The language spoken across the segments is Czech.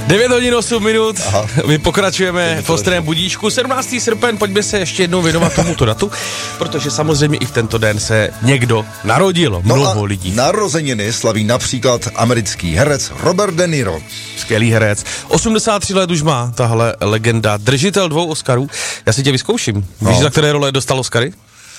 9 hodin 8 minut, my pokračujeme v ostrém budíčku. 17. srpen, pojďme se ještě jednou věnovat tomuto datu, protože samozřejmě i v tento den se někdo narodil, mnoho lidí. Narozeniny slaví například americký herec Robert De Niro. Skvělý herec. 83 let už má tahle legenda, držitel 2 Oscarů. Já si tě vyzkouším. Víš, za které role dostal Oscary?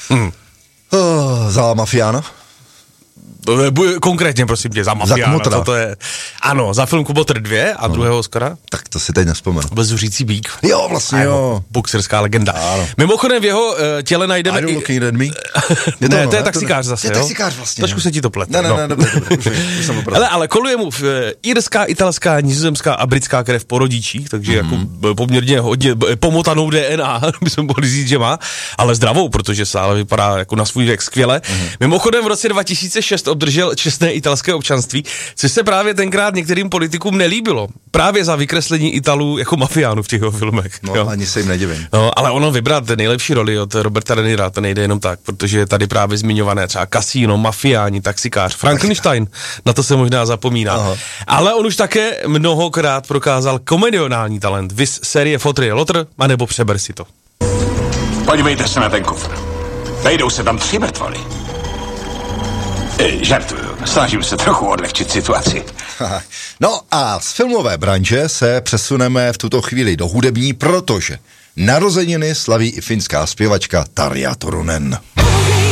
Za Mafiána? Konkrétně, prosím tě, za Mafiána, co to je? Ano, za film Kubotr 2 a druhého Oscara? Tak to si teď nevzpomenu. Bezuřící bík. Jo, vlastně jo. Boxerská legenda. Ano. Mimochodem v jeho těle najdeme... I don't looking at me. Ne, to je taxikář zase, jo? To je taxikář vlastně. Trošku se ti to plete. Ne, dobře. Ale koluje mu irská, italská, nizozemská a britská krev po rodičích, takže jako poměrně hodně pomotanou DNA, bychom mohli říct, že má, ale zdravou, protože sále vypadá jako na svůj věk skvěle. Mimochodem v roce 2006 obdržel čestné italské občanství, což se právě tenkrát některým politikům nelíbilo. Právě za vykreslení Italů jako mafiánů v těch filmech. No, jo. Ani se jim nedivím. No, ale ono vybrat nejlepší roli od Roberta De Nira, to nejde jenom tak, protože je tady právě zmiňované třeba kasíno, mafiáni, taxikář, Frankenstein, na to se možná zapomíná. Aha. Ale on už také mnohokrát prokázal komedionální talent, viz série Fotr je lotr, anebo Přeber si to. Podívejte se na ten kufr. Vejdou se tam 3 mrtvoly. Žartuju, snažím se trochu odlehčit situaci. No a z filmové branže se přesuneme v tuto chvíli do hudební, protože narozeniny slaví i finská zpěvačka Tarja Turunen.